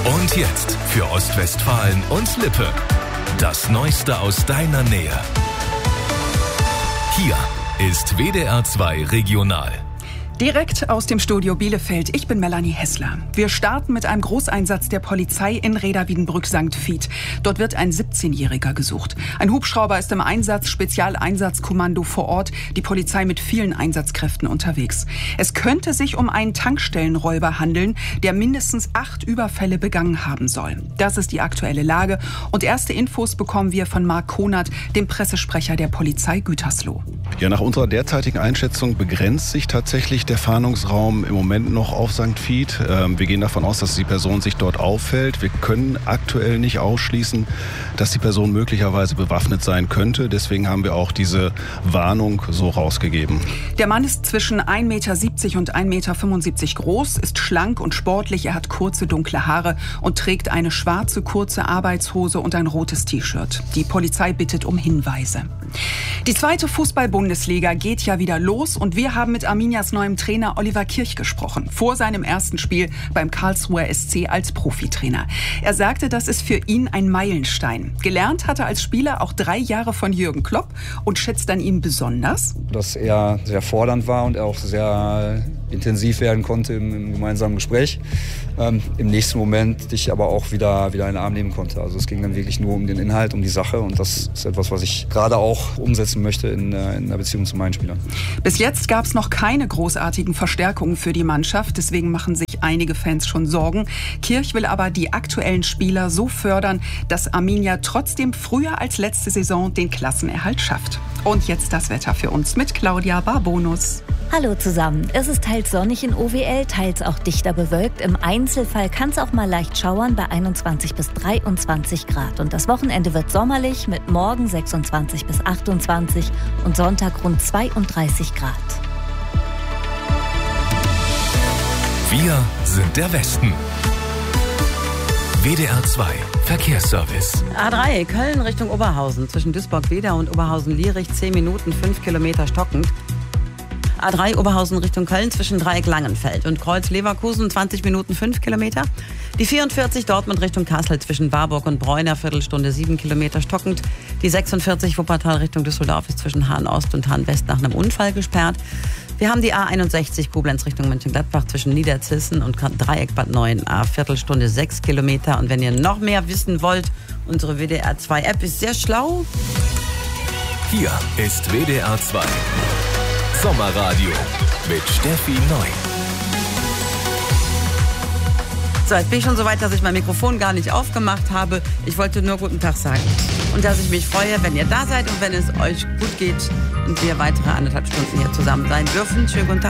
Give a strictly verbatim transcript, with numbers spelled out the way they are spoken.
Und jetzt für Ostwestfalen und Lippe. Das Neueste aus deiner Nähe. Hier ist W D R zwei Regional. Direkt aus dem Studio Bielefeld. Ich bin Melanie Hessler. Wir starten mit einem Großeinsatz der Polizei in Reda-Wiedenbrück-Sankt Vith. Dort wird ein siebzehnjähriger gesucht. Ein Hubschrauber ist im Einsatz, Spezialeinsatzkommando vor Ort, die Polizei mit vielen Einsatzkräften unterwegs. Es könnte sich um einen Tankstellenräuber handeln, der mindestens acht Überfälle begangen haben soll. Das ist die aktuelle Lage. Und erste Infos bekommen wir von Marc Konert, dem Pressesprecher der Polizei Gütersloh. Ja, nach unserer derzeitigen Einschätzung begrenzt sich tatsächlich der Fahndungsraum im Moment noch auf Sankt Vith. Ähm, wir gehen davon aus, dass die Person sich dort auffällt. Wir können aktuell nicht ausschließen, dass die Person möglicherweise bewaffnet sein könnte. Deswegen haben wir auch diese Warnung so rausgegeben. Der Mann ist zwischen ein Meter siebzig und ein Meter fünfundsiebzig groß, ist schlank und sportlich. Er hat kurze, dunkle Haare und trägt eine schwarze, kurze Arbeitshose und ein rotes T-Shirt. Die Polizei bittet um Hinweise. Die zweite Fußball-Bundesliga geht ja wieder los und wir haben mit Arminias neuem Trainer Oliver Kirch gesprochen, vor seinem ersten Spiel beim Karlsruher S C als Profitrainer. Er sagte, das ist für ihn ein Meilenstein. Gelernt hat er als Spieler auch drei Jahre von Jürgen Klopp und schätzt an ihm besonders, dass er sehr fordernd war und er auch sehr intensiv werden konnte im, im gemeinsamen Gespräch. Ähm, Im nächsten Moment dich aber auch wieder, wieder in den Arm nehmen konnte. Also es ging dann wirklich nur um den Inhalt, um die Sache und das ist etwas, was ich gerade auch umsetzen möchte in, in der Beziehung zu meinen Spielern. Bis jetzt gab es noch keine großartigen Verstärkungen für die Mannschaft, deswegen machen sich einige Fans schon Sorgen. Kirch will aber die aktuellen Spieler so fördern, dass Arminia trotzdem früher als letzte Saison den Klassenerhalt schafft. Und jetzt das Wetter für uns mit Claudia Barbonus. Hallo zusammen. Es ist teils sonnig in O W L, teils auch dichter bewölkt. Im Einzelfall kann es auch mal leicht schauern bei einundzwanzig bis dreiundzwanzig Grad. Und das Wochenende wird sommerlich mit morgen sechsundzwanzig bis achtundzwanzig und Sonntag rund zweiunddreißig Grad. Wir sind der Westen. W D R zwei Verkehrsservice. A drei Köln Richtung Oberhausen zwischen Duisburg-Wedau und Oberhausen-Lierich zehn Minuten, fünf Kilometer stockend. A drei Oberhausen Richtung Köln zwischen Dreieck Langenfeld und Kreuz Leverkusen zwanzig Minuten, fünf Kilometer. Die vierundvierzig Dortmund Richtung Kassel zwischen Warburg und Bräuner Viertelstunde, sieben Kilometer stockend. Die sechsundvierzig Wuppertal Richtung Düsseldorf ist zwischen Hahn Ost und Hahn West nach einem Unfall gesperrt. Wir haben die A einundsechzig Koblenz Richtung Mönchengladbach zwischen Niederzissen und Dreieck Bad Neuen, A Viertelstunde, sechs Kilometer. Und wenn ihr noch mehr wissen wollt, unsere W D R zwei App ist sehr schlau. Hier ist W D R zwei Sommerradio mit Steffi Neu. So, jetzt bin ich schon so weit, dass ich mein Mikrofon gar nicht aufgemacht habe. Ich wollte nur guten Tag sagen. Und dass ich mich freue, wenn ihr da seid und wenn es euch gut geht und wir weitere anderthalb Stunden hier zusammen sein dürfen. Schönen guten Tag.